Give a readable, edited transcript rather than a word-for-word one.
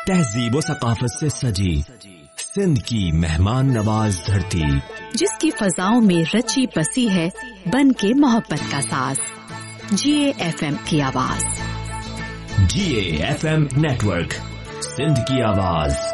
तहजीब व सकाफत से सजी सिंध की मेहमान नवाज धरती, जिसकी फजाओं में रची बसी है बन के मोहब्बत का साज। GAFM की आवाज। GAFM नेटवर्क, सिंध की आवाज।